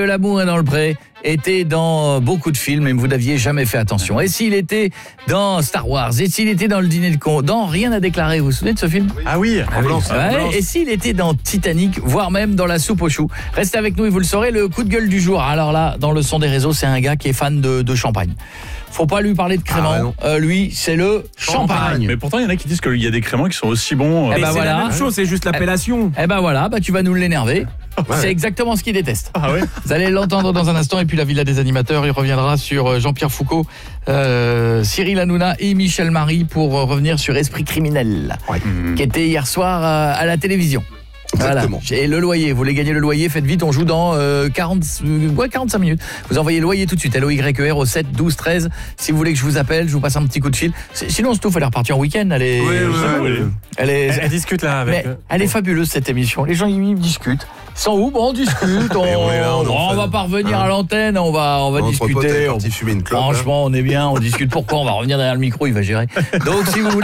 L'amour est dans le pré était dans beaucoup de films et vous n'aviez jamais fait attention. Et s'il était dans Star Wars, et s'il était dans Le Dîner de con, dans Rien à déclarer, vous vous souvenez de ce film ? Ah oui, Ambulance. Ouais, et s'il était dans Titanic, voire même dans La soupe aux choux. Restez avec nous et vous le saurez, le coup de gueule du jour. Alors là, dans le son des réseaux, c'est un gars qui est fan de champagne. Faut pas lui parler de crément. Lui, c'est le champagne. Mais pourtant, il y en a qui disent qu'il y a des créments qui sont aussi bons. Eh ben voilà. La même chose, c'est juste l'appellation. Eh ben voilà, tu vas nous l'énerver. Ouais. C'est exactement ce qu'il déteste. Ah ouais. Vous allez l'entendre dans un instant. Et puis la Villa des animateurs, il reviendra sur Jean-Pierre Foucault, Cyril Hanouna et Michel Marie pour revenir sur Esprit criminel, qui était hier soir à la télévision. Exactement. Voilà. Et le loyer, vous voulez gagner le loyer, faites vite, on joue dans 45 minutes. Vous envoyez le loyer tout de suite, LOYER au 7 12 13. Si vous voulez que je vous appelle, je vous passe un petit coup de fil. Sinon, Stouff, elle est repartie en week-end. Elle discute là avec. Elle est fabuleuse cette émission. Les gens ils discutent. Ils sont où ? Bon, on discute. On va pas revenir à l'antenne. On va discuter. Franchement, on est bien. On discute. Pourquoi ? On va revenir derrière le micro. Il va gérer. Donc, si vous voulez,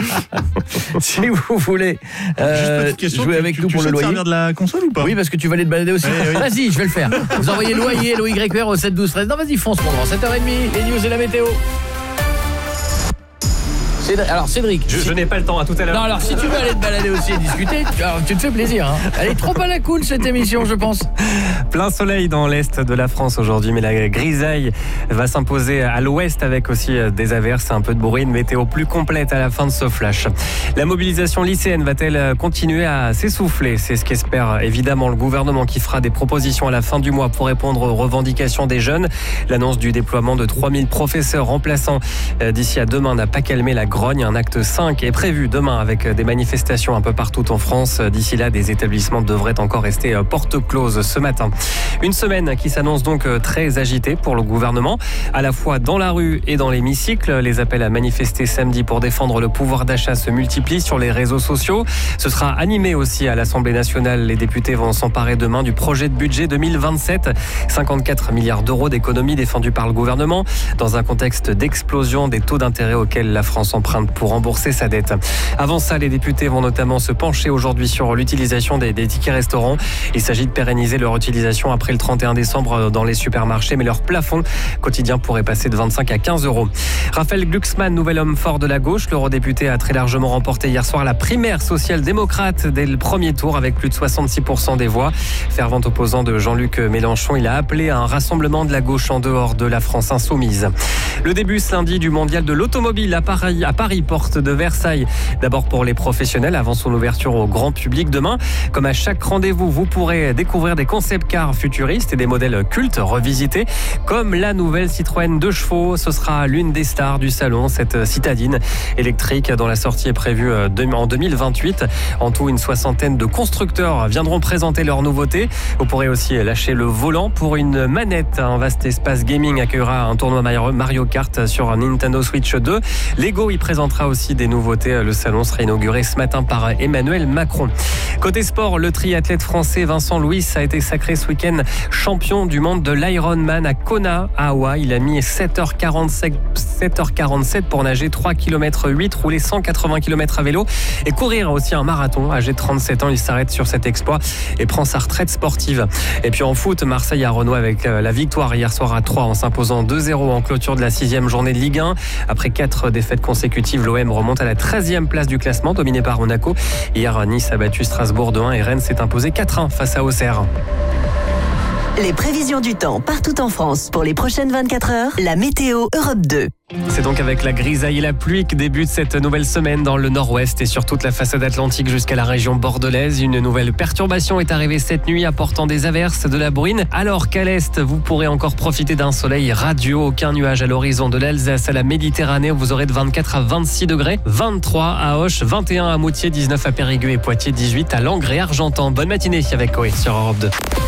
jouer avec nous pour le loyer. Tu sais te servir de la console ou pas ? Oui, parce que tu vas aller te balader aussi. Oui. Vas-y, je vais le faire. Vous envoyez le loyer, LOYER au 7 12 13. Non, vas-y, fonce mon grand. 7h30, les news et la météo. Alors Cédric, je n'ai pas le temps, à tout à l'heure. Non, alors si tu veux aller te balader aussi et discuter, tu te fais plaisir. Elle est trop à la cool cette émission, je pense. Plein soleil dans l'est de la France aujourd'hui, mais la grisaille va s'imposer à l'ouest avec aussi des averses, un peu de bruit, une météo plus complète à la fin de ce flash. La mobilisation lycéenne va-t-elle continuer à s'essouffler ? C'est ce qu'espère évidemment le gouvernement qui fera des propositions à la fin du mois pour répondre aux revendications des jeunes. L'annonce du déploiement de 3000 professeurs remplaçants d'ici à demain n'a pas calmé la grogne. Un acte 5 est prévu demain avec des manifestations un peu partout en France. D'ici là, des établissements devraient encore rester porte close ce matin. Une semaine qui s'annonce donc très agitée pour le gouvernement, à la fois dans la rue et dans l'hémicycle. Les appels à manifester samedi pour défendre le pouvoir d'achat se multiplient sur les réseaux sociaux. Ce sera animé aussi à l'Assemblée nationale. Les députés vont s'emparer demain du projet de budget 2027. 54 milliards d'euros d'économies défendues par le gouvernement dans un contexte d'explosion des taux d'intérêt auxquels la France emprunte pour rembourser sa dette. Avant ça, les députés vont notamment se pencher aujourd'hui sur l'utilisation des tickets restaurants. Il s'agit de pérenniser leur utilisation après le 31 décembre dans les supermarchés, mais leur plafond quotidien pourrait passer de 25 à 15 euros. Raphaël Glucksmann, nouvel homme fort de la gauche, l'eurodéputé a très largement remporté hier soir la primaire social-démocrate dès le premier tour avec plus de 66% des voix. Fervent opposant de Jean-Luc Mélenchon, il a appelé à un rassemblement de la gauche en dehors de la France insoumise. Le début ce lundi du mondial de l'automobile à Paris, porte de Versailles. D'abord pour les professionnels avant son ouverture au grand public demain. Comme à chaque rendez-vous, vous pourrez découvrir des concept cars futuristes et des modèles cultes revisités, comme la nouvelle Citroën 2 chevaux. Ce sera l'une des stars du salon, cette citadine électrique dont la sortie est prévue en 2028. En tout, une soixantaine de constructeurs viendront présenter leurs nouveautés. Vous pourrez aussi lâcher le volant pour une manette. Un vaste espace gaming accueillera un tournoi Mario Kart sur Nintendo Switch 2. Lego y présentera aussi des nouveautés. Le salon sera inauguré ce matin par Emmanuel Macron. Côté sport, le triathlète français Vincent Louis a été sacré ce week-end champion du monde de l'Ironman à Kona, à Hawaï. Il a mis 7h47 pour nager 3 km 8, rouler 180 km à vélo et courir aussi un marathon. Âgé de 37 ans, il s'arrête sur cet exploit et prend sa retraite sportive. Et puis en foot, Marseille a renoué avec la victoire hier soir à 3 en s'imposant 2-0 en clôture de la 6e journée de Ligue 1. Après 4 défaites consécutives, l'OM remonte à la 13e place du classement, dominé par Monaco. Hier, Nice a battu Strasbourg 2-1 et Rennes s'est imposé 4-1 face à Auxerre. Les prévisions du temps partout en France pour les prochaines 24 heures, la météo Europe 2. C'est donc avec la grisaille et la pluie que débute cette nouvelle semaine dans le nord-ouest et sur toute la façade atlantique jusqu'à la région bordelaise. Une nouvelle perturbation est arrivée cette nuit apportant des averses, de la bruine. Alors qu'à l'est, vous pourrez encore profiter d'un soleil radieux. Aucun nuage à l'horizon de l'Alsace à la Méditerranée. Vous aurez de 24 à 26 degrés. 23 à Auch, 21 à Moutier, 19 à Périgueux et Poitiers, 18 à Langres et Argentan. Bonne matinée avec Coé sur Europe 2.